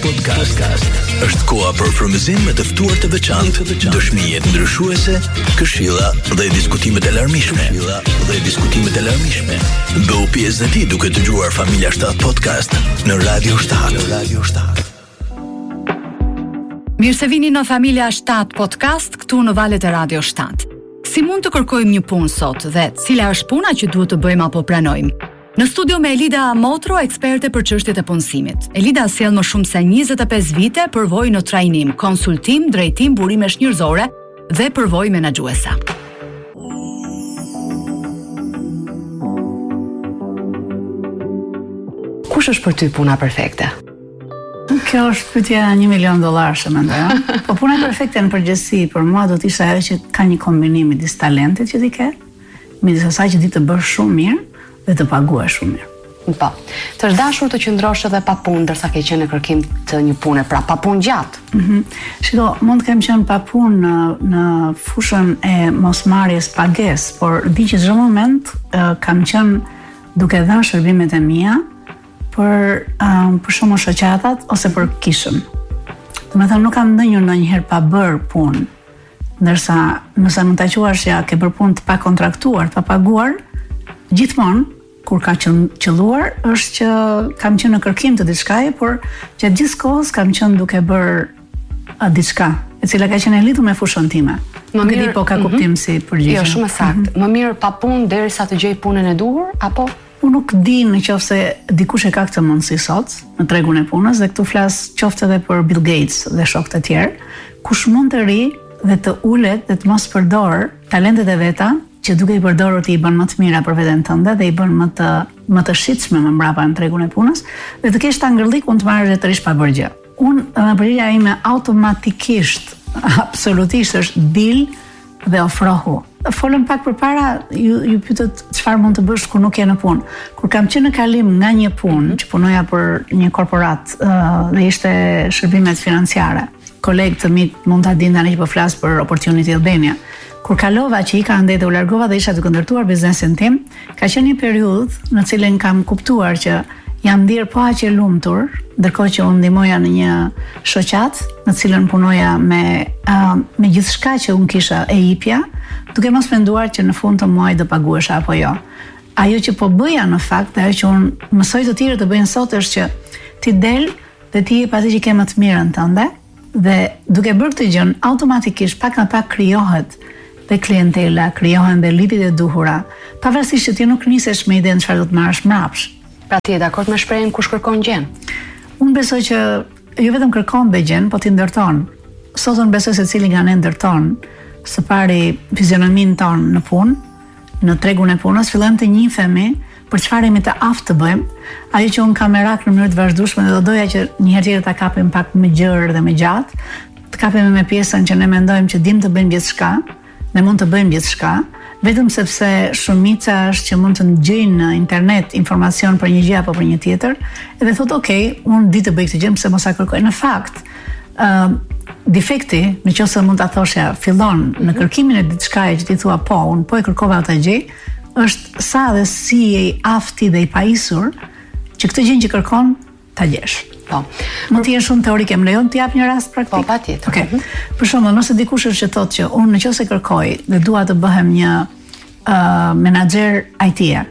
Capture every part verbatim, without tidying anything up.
Podcast. Është koha për frymëzim me të ftuar të veçantë, dëshmije të ndryshuese, këshilla dhe diskutimet e larmishme. Këshilla dhe diskutimet e larmishme. Bëu pjesë e ti duke dëgjuar Familja shtat Podcast në Radio shtat. Në Radio shtat. Mirë se vini në Familja shtat Podcast këtu në valët e Radio shtat. Si mund të kërkojmë një punë sot dhe cila është puna që duhet të bëjmë apo pranojmë? Në studio me Elida Motro, eksperte për çështjet e punësimit. Elida sjell më shumë se njëzet e pesë vite përvojë në trajnim, konsultim, drejtim, burimesh njerëzore dhe përvojë menaxhuese. Kush është për ty puna perfekte? Kjo është pyetja një milion dollarësh, mendoj. Po puna perfekte në përgjithësi për mua do të ishte ajo që ka një kombinim midis talentit që ti ke, midis asaj që di të bësh shumë mirë dhe të paguash shumë mirë. Po. Të është dashur të qëndrosh edhe pa punë ndërsa ke qenë në kërkim të një pune, pra pa punë gjatë. Mhm. Shiko, mund të kem qenë pa punë në, në fushën e mosmarrjes pagesë, por di që çdo moment uh, kam qenë duke dhënë shërbimet e mia për um, për shumë shoqatat ose për kishën. Do të thënë nuk kam ndonjëherë ndonjëherë pa bër punë. Ndërsa nëse mund ta quash ja ke bër punë të pa kontraktuar, të pa paguar, gjithmonë kur ka qelluar është që kam qenë në kërkim të diçkaje, por gjatë gjithë kohës kam qenë duke bërë diçka, e cila ka qenë e lidhur me fushën time. Më mirë, di po ka kuptim mm-hmm. si përgjigje. Jo, shumë saktë. Mm-hmm. Më mirë pa punë derisa të gjej punën e duhur apo? Unë nuk di nëse dikush e ka këtë mundësi sot në tregun e punës, dhe këtu flas qoftë edhe për Bill Gates dhe shokët e tjerë, kush mund të ri dhe të ulet dhe të mos përdor talentet e veta që duke i përdorur ti i bën më të mira për veten tënde dhe i bën më të më të shitshme më mbrapa në tregun e punës, dhe të kesh ta ngërllik unë të marrësh të rish pa bërë gjë. Unë në përgjigja ime automatikisht, absolutisht është dil dhe ofrohu. Folëm pak përpara, ju ju pyetët çfarë mund të bësh kur nuk je në punë. Kur kam qenë në kalim nga një punë që punoja për një korporat uh, dhe ishte shërbimet financiare. Kolegë të mi mund ta dinë tani që po flas për Opportunity Albania. Kur kalova që i ka ndej dhe u largova dhe isha duke ndërtuar biznesin tim, ka qenë një periudhë në cilën kam kuptuar që jam ndier po aq e lumtur, ndërkohë që unë ndihmoja në një shoqat në cilën punoja me uh, me gjithçka që unë kisha e jipja, duke mos menduar që në fund të muajit do paguhesha apo jo. Ajo që po bëja në fakt, ajo që unë mësoj të tjerë të bëjnë sot është që ti del dhe ti jep atë që ke më të mirën tënde, dhe duke bërë këtë gjë automatikisht pak a pak krijohet dhe klientela, krijohen dhe lidhjet e duhura, pavarësisht që ti nuk nisesh me idenë çfarë do të marrësh mbrapsh. Pra ti je dakord me shprehjen kush kërkon gjen? Unë besoj që jo vetëm kërkon dhe gjen, po ti ndërton. Sot unë besoj se cili nga ne ndërton së pari fizionomin ton në punë, në tregun e punës, fillojmë të njihemi për çfarë jemi të aftë të bëjmë, ajo që unë kam merak në mënyrë të vazhdueshme dhe do doja që një herë tjetër ta kapim pak më gjerë dhe më gjatë, të kapim me pjesën që ne mendojmë që dim të bëjmë gjithçka. Ne mund të bëjmë gjithçka, vetëm sepse shumica është që mund të gjejnë në internet informacion për një gjë apo për një tjetër, edhe thotë, "Ok, unë di të bëj këtë gjë, pse mos a kërkoj?" Në fakt, ë uh, defekti, nëse mund ta thoshja, fillon në kërkimin e diçkaje që ti thua, "Po, unë po e kërkova atë gjë", është sa dhe si je i afti dhe i pajisur që këtë gjë që kërkon ta gjesh. Po. Mund të jenë shumë teorike, më lejon të jap një rast praktik? Po, patjetër. Okej. Okay. Për shembull, nëse dikush është që thotë që unë nëse kërkoj dhe dua të bëhem një uh, menaxher I T-e,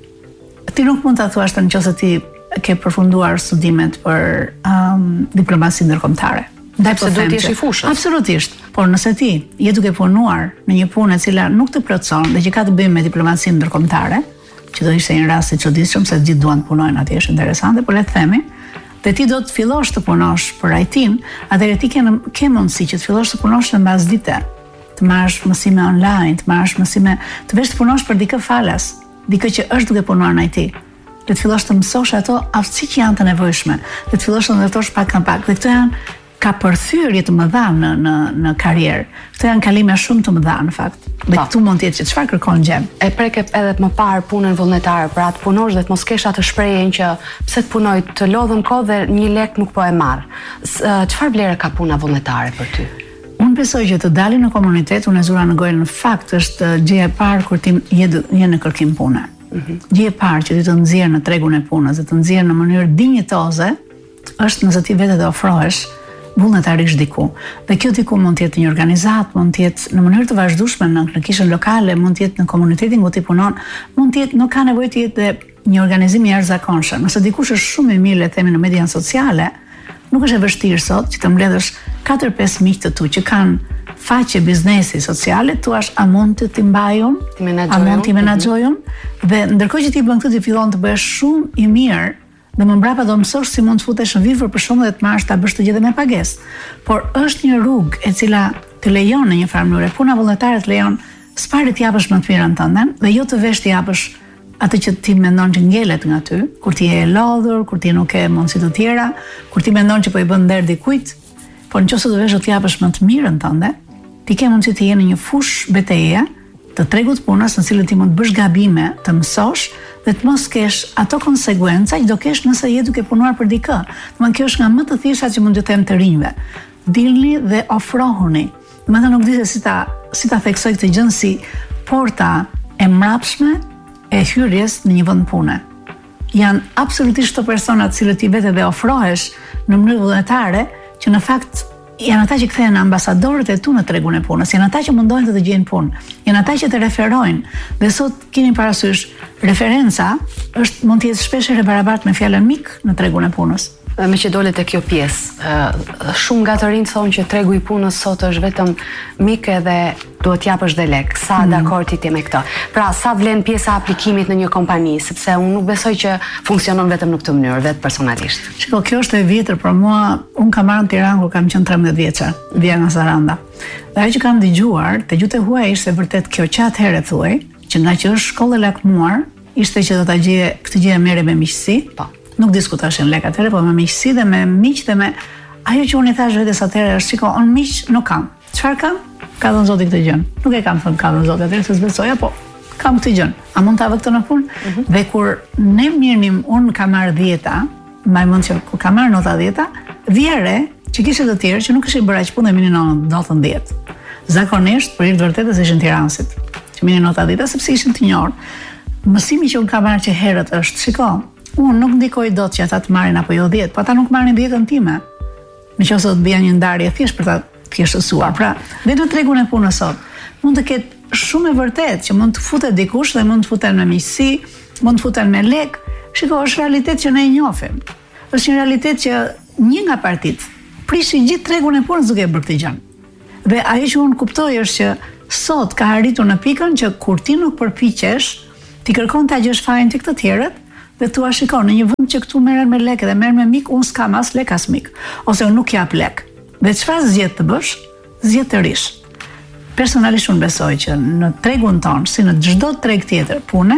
ti nuk mund ta thuash të nëse ti ke përfunduar studimet për um, diplomasi ndërkombëtare. Ndaj pse duhet të jesh i fushës. Absolutisht. Por nëse ti je duke punuar në një punë e cila nuk të plotson dhe që ka të bëjë me diplomasinë ndërkombëtare, që do ishte një rast i çuditshëm se të gjithë duan të punojnë atje, është interesante, por le të themi, dhe ti do të fillosh të punosh për I T-n, atëherë ti ke ke mundësi që të fillosh të punosh në bazë dite, të marrësh mësime online, të marrësh mësime, të vesh të punosh për dikë falas, dikë që është duke punuar në I T. Le të fillosh të mësosh ato aftësi që janë të nevojshme, le të fillosh të ndërtosh pak a pak. Dhe këto janë ka përthyrje të mëdha në në në karrierë. Këto janë kalime shumë të mëdha në fakt. Dhe këtu mund të jetë që çfarë kërkon gjem. E prek edhe më parë punën vullnetare, për atë punosh dhe të mos kesh atë shprehjen që pse të punoj të lodhëm kohë dhe një lek nuk po e marr. Çfarë vlerë ka puna vullnetare për ty? Unë besoj që të dalin në komunitet, unë e zura në gojë, në fakt është gjëja e parë kur ti je je në kërkim pune. Mm-hmm. Gjëja e parë që ti të nxjerr në tregun e punës, të nxjerr në mënyrë dinjitoze është nëse ti vetë do ofrohesh vullnetarisht diku. Dhe kjo diku mund të jetë një organizat, mund të jetë në mënyrë të vazhdueshme në, në kishën lokale, mund të jetë në komunitetin ku ti punon, mund të jetë, nuk ka nevojë të jetë një organizim i jashtëzakonshëm. Nëse dikush është shumë i mirë, le të themi, në median sociale, nuk është e vështirë sot që të mbledhësh katër pesë miq të tu që kanë faqe biznesi sociale, thua a mund të ti mbajun, a mund të menaxhojun, dhe ndërkohë që ti bën këtë ti fillon të bëhesh shumë i mirë. Dhe më mbrapa do mësosh si mund të futesh në vivër për shkak dhe të marrësh ta bësh të gjithë me pagesë. Por është një rrugë e cila të lejon në një farë mënyrë, puna vullnetare të lejon s'pari të japësh më të mirën tënde dhe jo të vesh të japësh atë që ti mendon që ngelet nga ty, kur ti je e lodhur, kur ti nuk ke mundësi të tjera, kur ti mendon që po i bën nder dikujt, por nëse do vesh të japësh më të mirën tënde, ti ke mundësi të je në një fush betejë të tregut punës në cilën ti mund të bësh gabime, të mësosh dhe të mos kesh ato konsekuenca që do kesh nëse je duke punuar për dikë. Domethënë kjo është nga më të thjeshtat që mund të them të rinjve. Dilni dhe ofrohuni. Domethënë nuk di se si ta si ta theksoj këtë gjë si porta e mbrapshme e hyrjes në një vend pune. Janë absolutisht të personat të cilët ti vetë dhe ofrohesh në mënyrë vullnetare që në fakt janë ata që kthehen ambasadorët e tu në tregun e punës, janë ata që mundohen të të gjejnë punë, janë ata që të referojnë. Dhe sot keni parasysh, referenca është mund të jetë shpesh e barabartë me fjalën mik në tregun e punës. Me që dole të kjo pjesë, shumë nga të rinjtë thonë që tregu i punës sot është vetëm mik edhe duhet t'japësh dhe lek. Sa mm. dakord ti me këtë? Pra, sa vlen pjesa aplikimit në një kompani, sepse unë nuk besoj që funksionon vetëm në këtë mënyrë, vetë personalisht. Shiko, kjo është e vjetër, por mua, unë kam marrë në Tiranë kur kam qenë trembëdhjetë vjeçar, vija nga Saranda. Dhe ajo që kam dëgjuar, te gjuhët e huaja ishte vërtet kjo që atëherë thuaj, që nga që është shkollë e lakmuar, ishte që do ta gjeje këtë gjë merre me miqësi. Po. Nuk diskutoshin lek atëherë, po me miqësi dhe me miq dhe me ajo që unë i thash vetes atëherë është, shiko, unë miq nuk kam. Çfarë kam? Ka dhënë Zoti këtë gjën. Nuk e kam thënë ka dhënë Zoti atëherë se s'besoja, po kam këtë gjën. A mund ta vë këtë në punë? Mm-hmm. Dhe kur ne mirnim, unë kam marrë dhjeta, mbaj mend që kur kam marrë nota dhjeta, vjere që kishte të tjerë që nuk kishin bërë aq punë dhe minin notën dhjetë. Zakonisht për hir të vërtetës ishin tiranësit, që minin nota dhjetë sepse ishin të njohur. Mësimi që unë kam marrë që herët është, shiko, unë nuk ndikoj dot që ata të marrin apo jo dhjetë, po ata nuk marrin dhjetën time. Nëse do të bëja një ndarje thjesht për ta thjeshtësuar. Pra, dhe në tregun e punës sot, mund të ketë shumë e vërtetë që mund të futet dikush dhe mund të futen me miqësi, mund të futen me lek. Shiko, është realitet që ne e njohim. Është një realitet që një nga partitë prishin gjithë tregun e punës duke bërë këtë gjë. Dhe ajo që unë kuptoj është që sot ka arritur në pikën që kur ti nuk përpiqesh, ti kërkon ta gjesh fajin tek të tjerët. Dhe thua, shikon, në një vend që këtu merren me lek dhe merren me mik, unë s'kam as lek as mik, ose unë nuk jap lek. Dhe çfarë zgjedh të bësh? Zgjedh të rish. Personalisht unë besoj që në tregun tonë, si në çdo treg tjetër pune,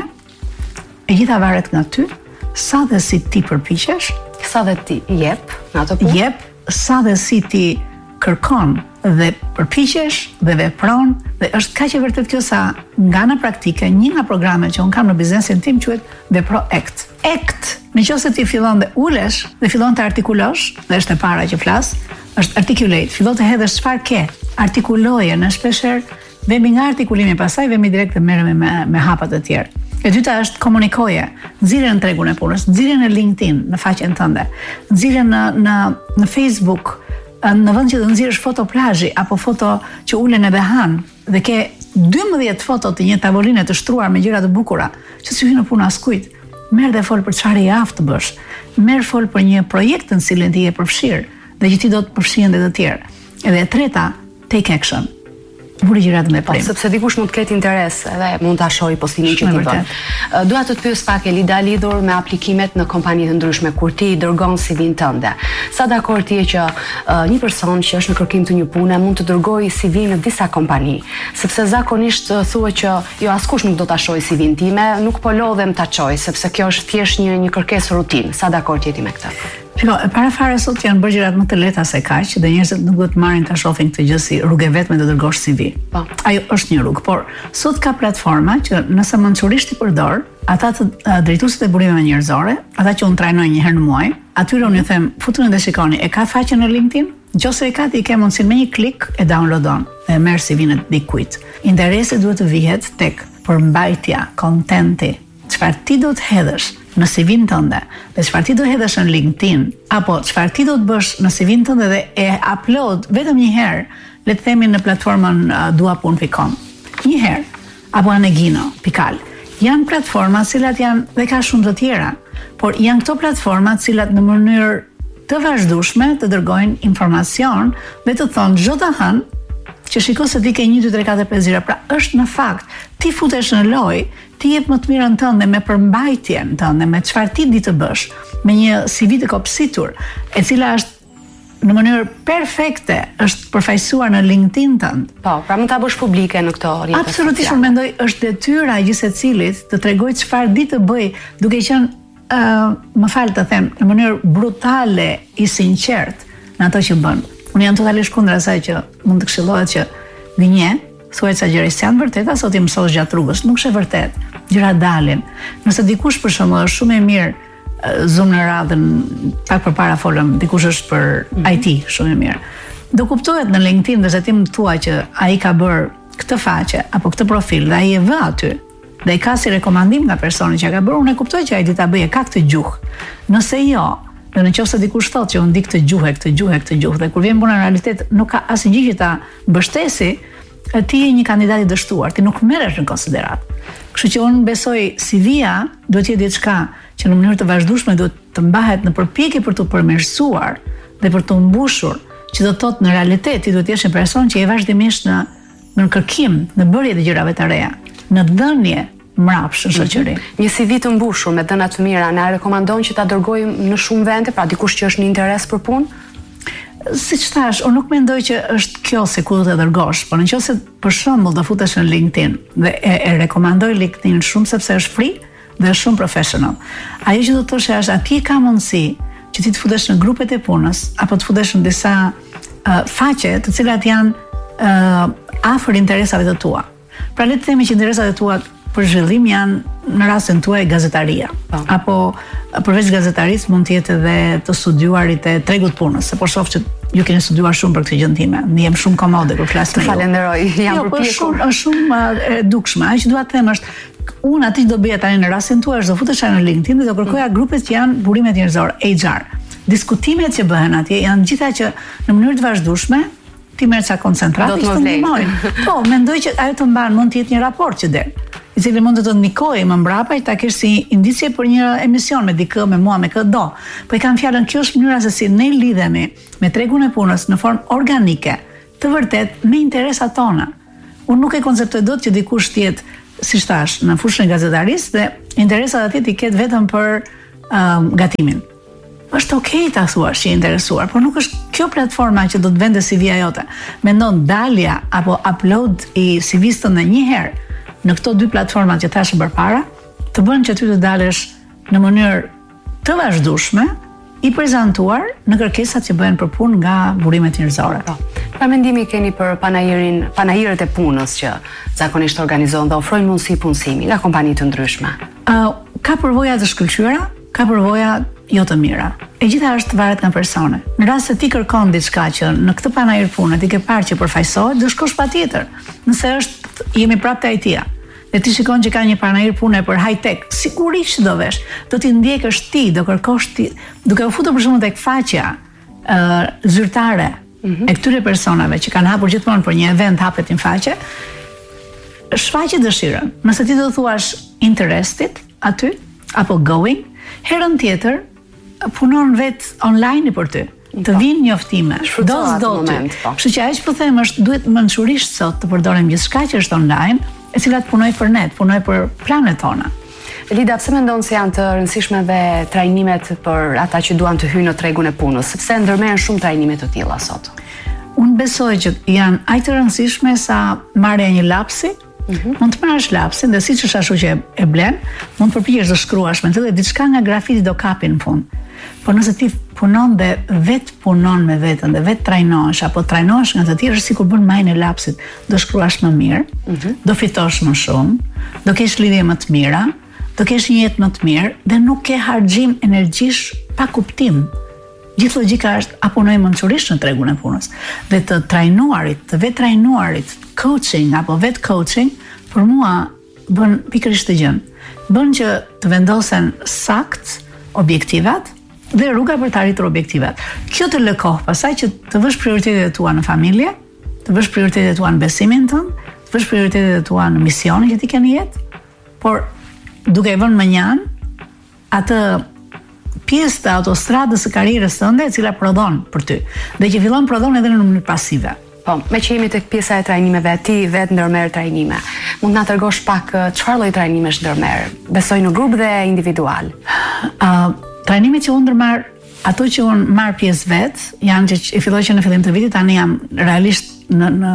e gjitha varet nga ty, sa dhe si ti përpiqesh, sa dhe ti jep në ato punë. Jep, sa dhe si ti kërkon dhe përpiqesh dhe vepron, dhe është kaq e vërtet kjo sa nga ana praktike një nga programet që un kam në biznesin tim quhet Vepro Act. Act, nëse ti fillon dhe ulesh dhe fillon të artikulosh, dhe është e para që flas, është articulate, fillon të hedhësh çfarë ke, artikuloje në shpeshherë vemi nga artikulimi, pastaj vemi direkt të merremi me me hapat e tjerë. E dyta është komunikoje, nxirre në tregun e punës, nxirre në LinkedIn, në faqen tënde, nxirre në në në Facebook, në vend që të nxjerrësh foto plazhi apo foto që ulen në Behan dhe ke dymbëdhjetë foto të një tavoline të shtruar me gjëra të bukura, që s'u hyn në punë askujt. Merr dhe fol për çfarë je aftë të bësh. Merr fol për një projekt në cilin ti je përfshirë dhe që ti do të përfshihen edhe të tjerë. Edhe e treta, take action. Vuri gjërat me prim. Po, sepse dikush mund të ketë interes edhe mund ta shohë postimin që ti bën. Dua të të pyes pak Elida lidhur me aplikimet në kompani të ndryshme kur ti dërgon C V-n tënde. Sa dakord ti je që uh, një person që është në kërkim të një pune mund të dërgojë C V në disa kompani, sepse zakonisht uh, thuhet që jo askush nuk do ta shohë C V-n time, nuk po lodhem ta çoj, sepse kjo është thjesht një një kërkesë rutinë. Sa dakord je ti me këtë? Shiko, e para fare sot janë bërë gjërat më të lehta se kaq, dhe njerëzit nuk do të marrin ta shohin këtë gjë si rrugë vetme të dërgosh C V. Po. Ajo është një rrugë, por sot ka platforma që nëse mençurisht i përdor, ata të uh, drejtuesit e burimeve njerëzore, ata që unë trajnoj një herë në muaj, atyre unë ju them, futuni dhe shikoni, e ka faqen në LinkedIn? Nëse e ka ti ke mundësinë me një klik e downloadon dhe merr C V-n e dikujt. Interesi duhet të vihet tek përmbajtja, kontenti, çfarë ti do të hedhësh në C V-n tënde, dhe çfarë ti do hedhësh në LinkedIn, apo çfarë ti do të bësh në C V-n tënde dhe e upload vetëm një herë, le të themi në platformën uh, duapun pikë com. Një herë, apo anegino, pikal. Janë platforma cilat janë, dhe ka shumë të tjera, por janë këto platforma cilat në mënyrë të vazhdueshme të dërgojnë informacion dhe të thonë çdo të hënë që shiko se ti ke një, dy, tre, katër, pesë zira. Pra është në fakt, ti futesh në lojë, ti jep më të mirën tënde me përmbajtjen tënde, me çfarë ti di të bësh, me një C V të kopësitur, e cila është në mënyrë perfekte është përfaqësuar në LinkedIn tënd. Po, pra mund ta bësh publike në këto rrjete. Absolutisht, unë mendoj është detyra e gjithë secilit të tregojë çfarë di të bëj, duke qenë uh, më fal të them, në mënyrë brutale i sinqert në ato që bën. Unë jam totalisht kundër asaj që mund të këshillohet që gënje, thuaj sa gjëra janë vërteta, sot i mësosh gjatë rrugës, nuk është e vërtet. Gjëra dalin. Nëse dikush për shembull është shumë e mirë zoom në radhën, pak përpara folëm, dikush është për I T shumë e mirë. Do kuptohet në LinkedIn dhe se ti më thua që ai ka bërë këtë faqe apo këtë profil dhe ai e vë aty. Dhe ai ka si rekomandim nga personi që ka bërë, unë e kuptoj që ai di ta bëjë, ka këtë gjuhë. Nëse jo, dhe në qoftë se dikush thotë që unë di këtë gjuhë, këtë gjuhë, këtë gjuhë, dhe kur vjen puna në realitet nuk ka asnjë gjë që ta mbështesi, ti je një kandidat i dështuar, ti nuk merresh në konsiderat. Kështu që unë besoj C V-ja duhet të jetë diçka që në mënyrë të vazhdueshme duhet të mbahet në përpjekje për të përmirësuar dhe për të mbushur, që do të thotë në realitet ti duhet të jesh një person që je vazhdimisht në në kërkim, në bërje të gjërave të reja, në dhënie mrapsh në shoqëri. Një C V të mbushur me dhëna të mira, na rekomandon që ta dërgojmë në shumë vende, pra dikush që është në interes për punë? Siç thash, unë nuk mendoj që është kjo se ku do të dërgosh, por nëse për shembull do futesh në LinkedIn dhe e, e rekomandoj LinkedIn shumë sepse është free dhe është shumë professional. Ajo që do të thosh është aty ka mundësi që ti të futesh në grupet e punës apo të futesh në disa uh, faqe të cilat janë uh, afër interesave të tua. Pra le të themi që interesat e tua për zhvillim janë në rastin tuaj gazetaria. Pa. Apo përveç gazetarisë mund të jetë edhe të studiuarit e tregut punës, se po shoh që ju keni studiuar shumë për këtë gjë time. Ne jam shumë komode kur flas me ju. Falenderoj, jam jo, përpjekur. Shumë është shumë e dukshme. Ajo që dua të them është unë aty do bëja tani në rastin tuaj është do futesha në LinkedIn dhe do kërkoja grupet që janë burimet njerëzore, H R. Diskutimet që bëhen atje janë gjitha që në mënyrë të vazhdueshme ti merr ca koncentrati të ndihmojnë. Po, mendoj që ajo të mban mund të jetë një raport që del, i cili mund të të ndikojë më mbrapa ta kesh si indicie për një emision me dikë, me mua, me këtë do. Po i kam fjalën, kjo është mënyra se si ne lidhemi me tregun e punës në formë organike, të vërtet me interesat tona. Unë nuk e konceptoj dot që dikush të jetë, siç thash, në fushën e gazetarisë dhe interesat atij të ketë vetëm për um, gatimin. Është okay ta thuash që je interesuar, por nuk është kjo platforma që do të vende C V-ja jote. Mendon dalja apo upload i C V-s tënd një herë në këto dy platformat që thashë përpara, të bën që ty të dalësh në mënyrë të vazhdueshme i prezantuar në kërkesat që bëhen për punë nga burimet njerëzore. Po. Çfarë mendimi keni për panajirin, panajirët e punës që zakonisht organizohen dhe ofrojnë mundësi punësimi nga kompani të ndryshme? Uh, ka përvoja të shkëlqyera, ka përvoja jo të mira. E gjitha është varet nga persone. Në rast se ti kërkon diçka që në këtë panajir pune ti ke parë që përfaqësohet, do shkosh patjetër. Nëse është jemi prapë te I T-ja. Dhe ti shikon që ka një panajir pune për high tech, sigurisht do vesh, do t'i ndjekësh ti, do kërkosh ti, duke u futur për shembull tek faqja uh, zyrtare mm-hmm. e këtyre personave që kanë hapur gjithmonë për një event hapet një faqe, shfaqe dëshirën. Nëse ti do thuash interested aty apo going, herën tjetër punon vet online për ty. Të vinë njoftime, dos do ty. Kështu që ajo që po them është duhet mençurisht sot të përdorim gjithçka që është online, e cila të punoj për ne, të punoj për planet tona. Lida, pse mendon se janë të rëndësishme dhe trajnimet për ata që duan të hyjnë në tregun e punës, sepse ndërmerren shumë trajnime të tilla sot? Unë besoj që janë aq të rëndësishme sa marrja e një lapsi. Mm-hmm. Mund të marrësh lapsin dhe siç është ashtu që e blen, mund të përpiqesh të shkruash me të dhe diçka nga grafiti do kapi në fund. Por nëse ti punon dhe vet punon me veten dhe vet trajnohesh apo trajnohesh nga të tjerë, sikur bën majën e lapsit, do shkruash më mirë, mm-hmm. do fitosh më shumë, do kesh lidhje më të mira, do kesh një jetë më të mirë dhe nuk ke harxhim energjish pa kuptim. Gjithë logjika është a punoj mençurisht në tregun e punës. Dhe të trajnuarit, të vet trajnuarit, coaching apo vet coaching, për mua bën pikërisht të gjën. bën që të vendosen sakt objektivat dhe rruga për të arritur objektivat. Kjo të lë kohë pasaj që të vësh prioritetet tua në familje, të vësh prioritetet tua në besimin tënd, të vësh prioritetet tua në misionin që ti ke në jetë, por duke e vënë më njanë atë pjesë të autostradës së karrierës tënde e cila prodhon për ty dhe që fillon prodhon edhe në mënyrë pasive. Po, me që jemi tek pjesa e trajnimeve, ti vetë ndërmerr trajnime. Mund na tregosh pak çfarë lloj trajnimesh ndërmerr? Besoj në grup dhe individual. Uh, trajnimet që unë ndërmarr, ato që unë marr pjesë vetë, janë që e filloj që në fillim të vitit, tani jam realisht në në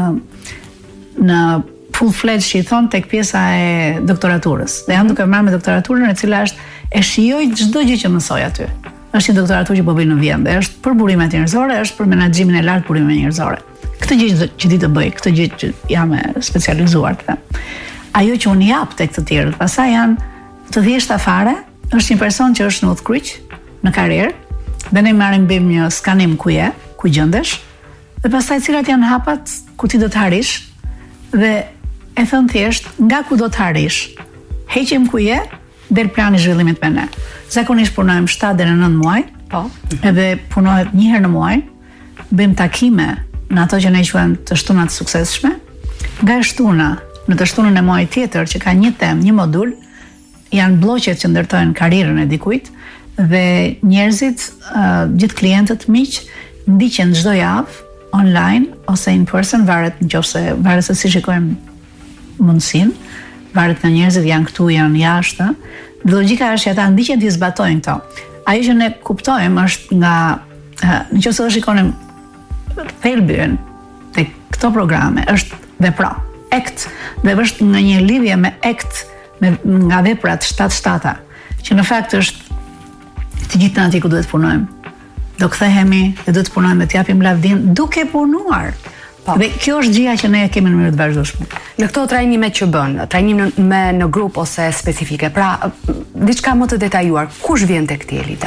në full fledged që i thon tek pjesa e doktoraturës. Dhe jam duke marrë me doktoraturën e cila është e shijoj çdo gjë që mësoj aty. Është një doktoraturë që po bëj në Vjenë dhe është për burimet njerëzore, është për menaxhimin e lartë burimeve njerëzore. Këtë gjë që ti të bëj, këtë gjë që jam e specializuar të them. Ajo që unë jap tek të tjerët, pastaj janë të thjeshta fare, është një person që është në udhkryq, në karrierë, dhe ne marrim bëjmë një skanim ku je, ku gjendesh, dhe pastaj cilat janë hapat ku ti do të harish, dhe e thon thjesht, nga ku do të harish, heqim ku je, del plani i zhvillimit me ne. Zakonisht punojmë shtatë deri në nëntë muaj, po, edhe punohet një herë në muaj, bëjmë takime në ato që ne quajmë të shtunat të suksesshme. Nga shtuna në të shtunën e muajit tjetër që ka një temë, një modul, janë bloqet që ndërtojnë karrierën e dikujt dhe njerëzit, uh, gjithë klientët miq, ndiqen çdo javë online ose in person, varet nëse varet se si shikojmë mundsinë, varet nga njerëzit janë këtu, janë jashtë. Dhe logjika është që ata ndiqen të zbatojnë këto. Ajo që ne kuptojmë është nga uh, nëse do shikonim thelbyen te këto programe është vepra, act, dhe është në një lidhje me act, me nga veprat shtatë shtata, që në fakt është të gjithë aty ku duhet punojmë. Do kthehemi dhe do të punojmë dhe të japim lavdin duke punuar. Po. Dhe kjo është gjëja që ne kemi në mënyrë të vazhdueshme. Në këto trajnime që bën, trajnim në, me në grup ose specifike, pra diçka më të detajuar, kush vjen tek ti, Elida?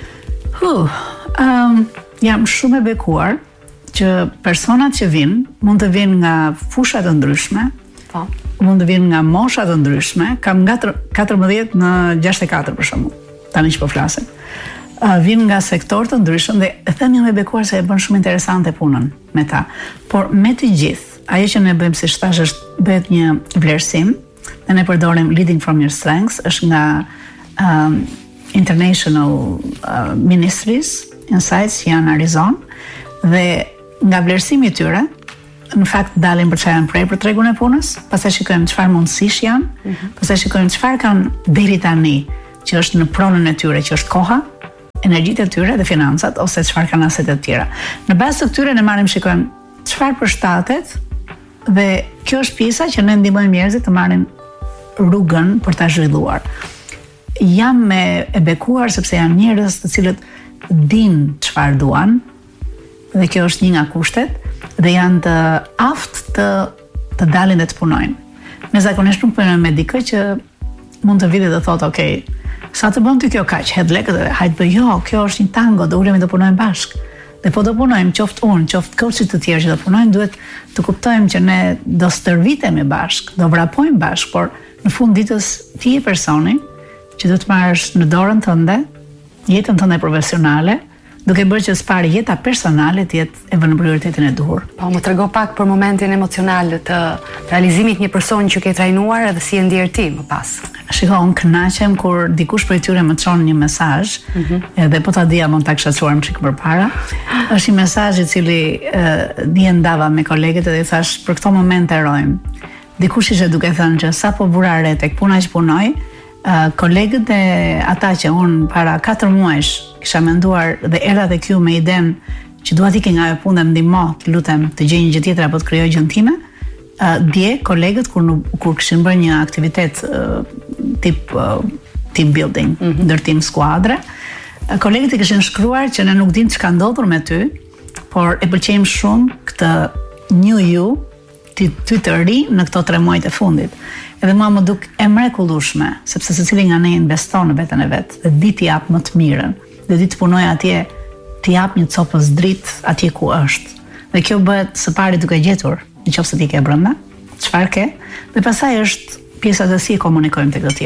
Huh, um, jam shumë e bekuar që personat që vinë mund të vinë nga fusha të ndryshme, po, mund të vinë nga mosha të ndryshme, kam nga katërmbëdhjetë në gjashtëdhjetë e katër për shembull, tani që po flasim. Uh, vinë nga sektor të ndryshëm dhe e them jam e bekuar se e bën shumë interesante punën me ta. Por me të gjithë, ajo që ne bëjmë si shtash është bëhet një vlerësim dhe ne përdorim Leading from Your Strengths, është nga um, International uh, Ministries Insights që janë në Arizona, dhe nga vlerësimi i tyre, në fakt dalin për çfarë janë prej për tregun e punës, pastaj shikojmë çfarë mundësish janë, mm-hmm. pastaj shikojmë çfarë kanë deri tani, që është në pronën e tyre, që është koha, energjitë e tyre dhe financat, ose çfarë kanë asetet të tjera. Në bazë të këtyre ne marrim shikojmë çfarë përshtatet dhe kjo është pjesa që ne ndihmojmë njerëzit të marrin rrugën për ta zhvilluar. Jam me e bekuar sepse janë njerëz të cilët dinë çfarë duan, dhe kjo është një nga kushtet, dhe janë të aftë të, të dalin dhe të punojnë. Ne zakonisht nuk punojmë me dikë që mund të vide dhe thotë, okay, sa të bën ty kjo kaq, hedh lekët dhe hajt bëj, jo, kjo është një tango, do ulemi do punojmë bashkë. Dhe po do punojmë, qoftë unë, qoftë coachit të tjerë që do punojmë, duhet të kuptojmë që ne do stërvitemi bashkë, do vrapojmë bashkë, por në fund ditës ti je personi që do të marrësh në dorën tënde jetën tënde profesionale, duke bërë që s'pari jeta personale të jetë e vënë prioritetin e duhur. Po, më trego pak për momentin emocional të realizimit një person që ke trajnuar edhe si e ndjer ti më pas. Shiko, unë kënaqem kur dikush prej tyre më çon një mesazh, mm-hmm. edhe po ta dija mund ta kisha çuar më çik përpara. Është një mesazh i cili uh, dje ndava me kolegët dhe i thash për këto momente rojmë. Dikush ishte duke thënë që sapo vura re tek puna që punoj, uh, kolegët e ata që unë para katër muajsh kisha menduar dhe erdha te Q me idenë që dua të ikë nga ajo punë dhe më ndihmo, të lutem të gjej një gjë tjetër apo të krijoj gjën time. Uh, dje kolegët kur kur kishin bërë një aktivitet uh, tip uh, team building, mm-hmm. ndërtim skuadre, uh, kolegët i kishin shkruar që ne nuk dim çka ndodhur me ty, por e pëlqejmë shumë këtë new you, ty, ty të ri në këto tre muajt e fundit. Edhe mua më duk e mrekullueshme, sepse secili nga ne investon në veten e vet dhe di t'i jap më të mirën, dhe di të punoj atje, t'i jap një copës dritë atje ku është. Dhe kjo bëhet së pari duke gjetur nëse ti ke brenda, çfarë ke, dhe pastaj është pjesa se si e komunikojmë tek të tjerët.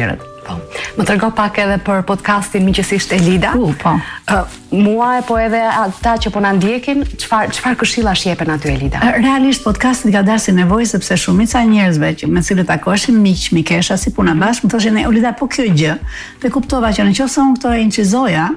Po. Më trego pak edhe për podcastin miqësisht Elida. U, po. Uh, mua po edhe ata që po na ndjekin, çfarë çfarë këshilla shepen aty Elida? Realisht podcasti ka dalë si nevojë sepse shumica e njerëzve që me cilët takoheshim miq, mikesha si puna bashkë, më thoshin Elida, po kjo gjë. Dhe kuptova që nëse unë këto e incizoja,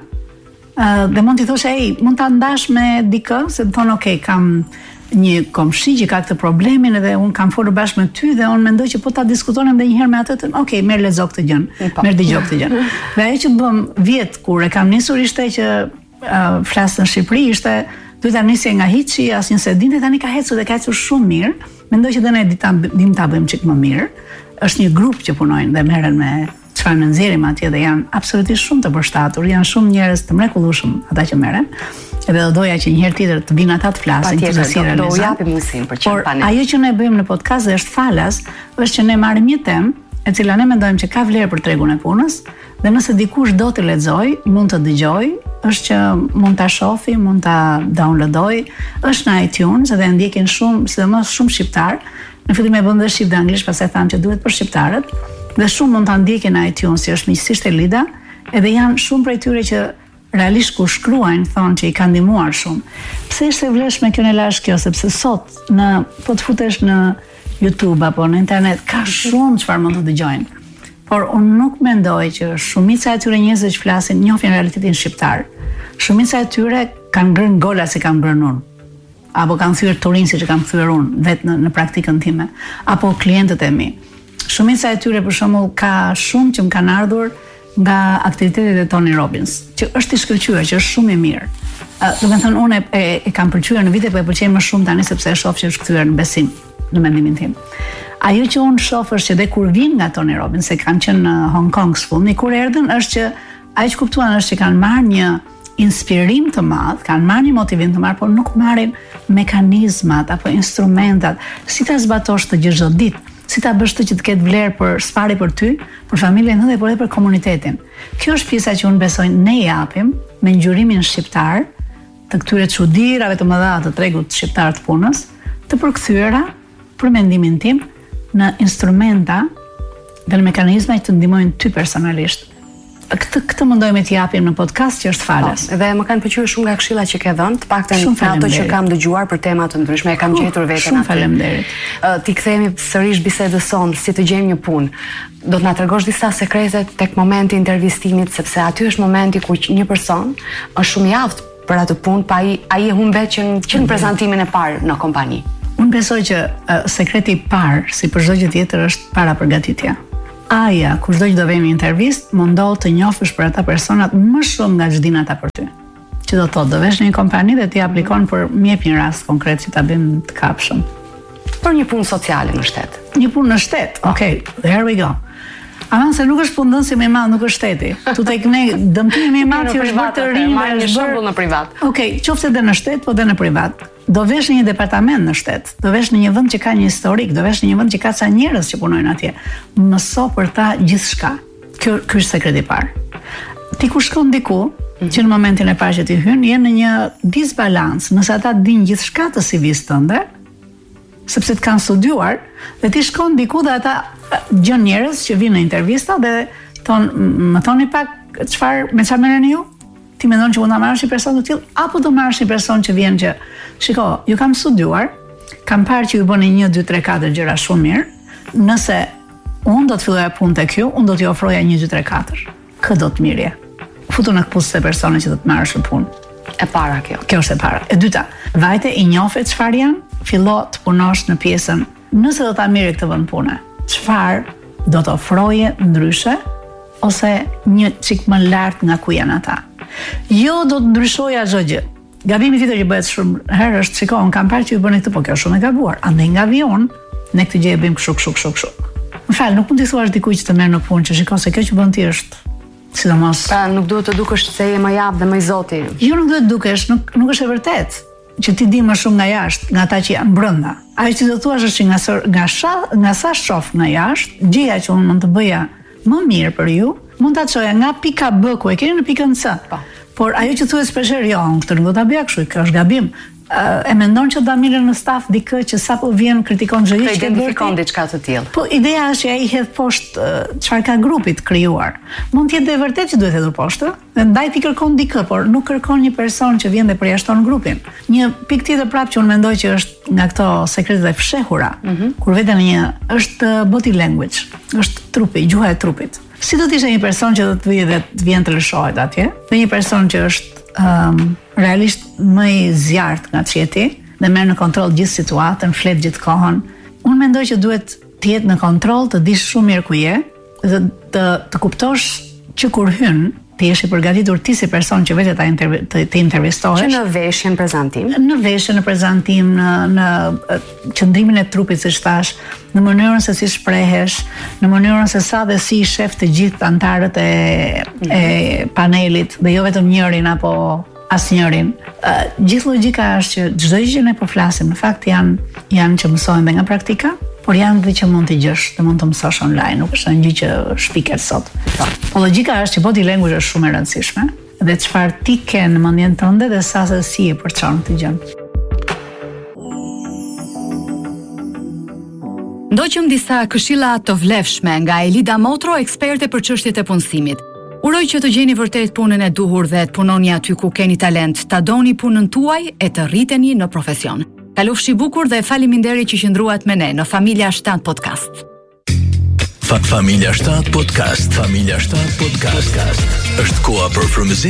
uh, dhe mund t'i thoshe, ej, mund ta ndash me dikë, se të thonë, okay, kam një komshi që ka këtë problemin edhe unë kam folur bashkë me ty dhe unë mendoj që po ta diskutonim edhe një herë me atë, okej, okay, merr lexo këtë gjën, merr dëgjoj këtë gjën. Dhe ajo që bëm vjet kur e kam nisur ishte që uh, flas në Shqipëri ishte duhet ta nisje nga hiçi, asnjë se dinte, tani ka ecur dhe ka ecur shumë mirë. Mendoj që dhe ne dim ta bëjmë çik më mirë. Është një grup që punojnë dhe merren me çfarë ne nxjerrim atje dhe janë absolutisht shumë të përshtatur, janë shumë njerëz të mrekullueshëm ata që merren. Edhe do doja që një herë tjetër të vinë ata të flasin, të zgjidhin. Do u japim mundësinë për çfarë panel. Ajo që ne bëjmë në podcast dhe është falas, është që ne marrim një temë e cila ne mendojmë që ka vlerë për tregun e punës, dhe nëse dikush do të lexoj, mund të dëgjoj, është që mund ta shohë, mund ta downloadoj, është në iTunes dhe ndjekin shumë, sidomos shumë shqiptar. Në fillim e bën dhe shqip dhe anglisht, pastaj thamë që duhet për shqiptarët, dhe shumë mund ta ndjekin në iTunes, që është miqësisht Elida, edhe janë shumë prej tyre që realisht kur shkruajnë thonë që i kanë ndihmuar shumë. Pse është e vlefshme kjo në lash kjo, sepse sot në po të futesh në YouTube apo në internet ka shumë çfarë mund të dëgjojnë. Por unë nuk mendoj që shumica e tyre njerëzve që flasin njohin realitetin shqiptar. Shumica e tyre kanë ngrënë gola si kam ngrënë unë. Apo kanë thyer turin siç e kam thyer unë vetë në, në praktikën time, apo klientët e mi. Shumica e tyre për shembull ka shumë që më kanë ardhur nga aktivitetet e Tony Robbins, që është i shkëlqyer, që është shumë i mirë. Uh, do të thënë unë e, e kam pëlqyer në vite, po e pëlqej më shumë tani sepse e shoh që është kthyer në besim, në mendimin tim. Ajo që unë shoh është që dhe kur vin nga Tony Robbins, se kanë qenë në Hong Kong sfundi, kur erdhën është që ajo që kuptuan është që kanë marrë një inspirim të madh, kanë marrë një motivim të madh, por nuk marrin mekanizmat apo instrumentat, si ta zbatosh të gjë çdo ditë. Si ta bësh të që të ketë vlerë për spari për ty, për familjen tënde, por edhe për komunitetin. Kjo është pjesa që unë besoj ne japim me ngjyrimin shqiptar të këtyre çudirave të mëdha të tregut shqiptar të punës, të përkthyera për mendimin tim në instrumenta dhe në mekanizma që të ndihmojnë ty personalisht. Këtë këtë mundojmë të japim në podcast që është falas. Po, dhe më kanë pëlqyer shumë nga këshillat që ke dhënë, të paktën ato që kam dëgjuar për tema të ndryshme, e kam gjetur veten aty. Shumë faleminderit. Uh, ti kthehemi sërish bisedës sonë, si të gjejmë një punë. Do të na tregosh disa sekrete tek momenti i intervistimit, sepse aty është momenti ku një person është shumë i aftë për atë punë, pa ai ai e humbet që, që në prezantimin e parë në kompani. Unë besoj që uh, sekreti i parë, si për çdo gjë tjetër, është para përgatitja. Aja, kur çdo që do vemi intervistë, mundohu të njohësh për ata personat më shumë nga ç'din ata për ty. Që do thotë, do vesh në një kompani dhe ti aplikon për më jep një rast konkret që ta bëjmë të kapshëm. Për një punë sociale në shtet. Një punë në shtet. Okej, okay, there we go. Aman se nuk është punëdhënësi më i madh, nuk është shteti. Tu tek ne dëmtimi më i madh që është bërë të rinj, marrë një shembull në privat. Okej, okay, qoftë edhe në shtet, po edhe në privat. Do vesh në një departament në shtet, do vesh në një vend që ka një historik, do vesh në një vend që ka ca njerëz që punojnë atje. Mëso për ta gjithçka. Kjo ky është sekreti i parë. Ti kur shkon diku, mm-hmm. që në momentin e parë që ti hyn, je në një disbalancë, nëse ata dinë gjithçka të C V-s tënde, sepse të kanë studiuar, dhe ti shkon diku dhe ata gjën njerëz që vinë në intervista dhe thon, më thoni pak çfarë me çfarë merreni ju? Ti mendon që mund ta marrësh një person të tillë apo do marrësh një person që vjen që shiko, ju kam studiuar, kam parë që ju bëni një, dy, tre, katër gjëra shumë mirë. Nëse unë do të filloja punë tek ju, unë do t'i ofroja një, dy, tre, katër. Kë do të mirje. Futu në këpucët e personit që do të marrësh në punë. E para kjo. Kjo është e para. E dyta, vajte i njohë çfarë janë, fillo të punosh në pjesën, nëse do ta mirë këtë vend pune. Çfarë do të ofroje ndryshe ose një çik më lart nga ku janë ata. Jo do të ndryshoja çdo gjë. Gabimi tjetër që bëhet shumë herë është, shikoj, un kam parë që ju bëni këtë, po kjo është shumë e gabuar. Andaj nga vion, ne këtë gjë e bëjmë kështu kështu kështu kështu. Më fal, nuk mund të thuash dikujt që të merr në punë që shikoj se kjo që bën ti është sidomos. Pra nuk duhet të dukesh se je më jap dhe më i zoti. Jo, nuk duhet të dukesh, nuk nuk është e vërtetë që ti di më shumë nga jashtë, nga ata që janë brenda. Ajo që do të thuash është që nga nga sha, nga sa shoh nga jashtë, gjëja që unë mund të bëja më mirë për ju, mund ta çoja nga pika B ku e keni në pikën C. Po. Por ajo që thuhet shpeshherë, jo, këtë nuk do ta bëja kështu, kjo është gabim. e mendon që do mirë në staf dikë që sapo vjen kritikon çdo gjë që identifikon diçka të tillë. Po ideja është që ai hedh poshtë çfarë ka grupi të krijuar. Mund të jetë e vërtetë që duhet hedhur poshtë, dhe ndaj ti kërkon dikë, por nuk kërkon një person që vjen dhe përjashton grupin. Një pikë tjetër prapë që unë mendoj që është nga këto sekretet e fshehura, mm -hmm. kur vetëm një është body language, është trupi, gjuha e trupit. Si do të ishte një person që do të vijë dhe të vjen të lëshohet atje, dhe një person që është um, realisht më i zjarrt nga çeti dhe merr në kontroll gjithë situatën, flet gjithë kohën. Unë mendoj që duhet të jetë në kontroll, të dish shumë mirë ku je, dhe të, të kuptosh që kur hyn, të jesh i përgatitur ti si person që vetë ta interv të, të intervistohesh. Që në veshjen prezantim, në veshjen, në prezantim, në në qëndrimin e trupit, siç thash, në mënyrën se si shprehesh, në mënyrën se sa dhe si shef të gjithë antarët e, mm. e panelit, dhe jo vetëm njërin apo asnjërin. Uh, gjithë logjika është që çdo gjë që ne po flasim, në fakt janë janë që mësohen dhe nga praktika, por janë dhe që mund të gjësh, dhe mund të mësosh online, nuk është një gjë që shpiket sot. Po logjika është që body language është shumë e rëndësishme, dhe çfarë ti ke në mendjen tënde dhe sa se si e përçon këtë gjë. Ndoqëm disa këshilla të vlefshme nga Elida Motro, eksperte për çështjet e punësimit. Uroj që të gjeni vërtet punën e duhur dhe të punoni aty ku keni talent, ta doni punën tuaj e të rriteni në profesion. Kalofshi bukur dhe faleminderit që qëndruat me ne në Familja shtat Podcast. Fa Familja shtat Podcast. Familja shtat Podcast. Është koha për frymëzim